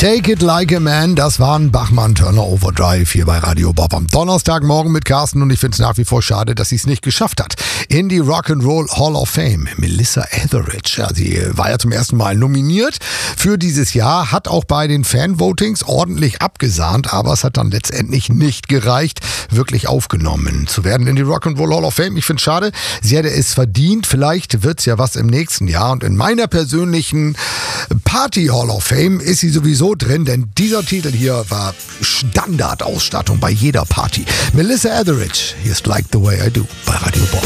Take It Like a Man, das waren Bachmann Turner Overdrive hier bei Radio Bob am Donnerstagmorgen mit Carsten und ich finde es nach wie vor schade, dass sie es nicht geschafft hat. In die Rock'n'Roll Hall of Fame. Melissa Etheridge, ja, sie war ja zum ersten Mal nominiert für dieses Jahr, hat auch bei den Fan-Votings ordentlich abgesahnt, aber es hat dann letztendlich nicht gereicht, wirklich aufgenommen zu werden in die Rock'n'Roll Hall of Fame. Ich finde es schade, sie hätte es verdient, vielleicht wird es ja was im nächsten Jahr und in meiner persönlichen Party Hall of Fame ist sie sowieso drin, denn dieser Titel hier war Standardausstattung bei jeder Party. Melissa Etheridge, hier ist Like the Way I Do bei Radio Bob.